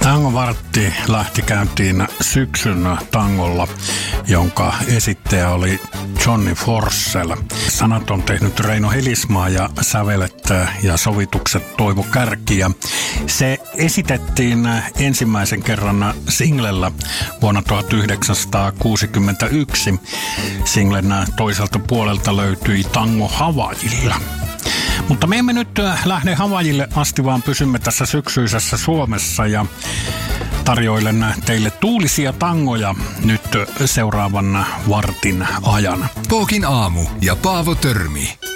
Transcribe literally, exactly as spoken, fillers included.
Tangovartti lähti käyntiin syksyn tangolla, jonka esittäjä oli Johnny Forssell. Sanat on tehnyt Reino Helismaa ja sävelet ja sovitukset Toivo Kärki. Ja se esitettiin ensimmäisen kerran singlellä vuonna tuhatyhdeksänsataakuusikymmentäyksi. Singlen toiselta puolelta löytyi Tango Havaijilla. Mutta me emme nyt lähde Havaijille asti, vaan pysymme tässä syksyisessä Suomessa ja tarjoilen teille tuulisia tangoja nyt seuraavan vartin ajan. Pookin aamu ja Paavo Törmi.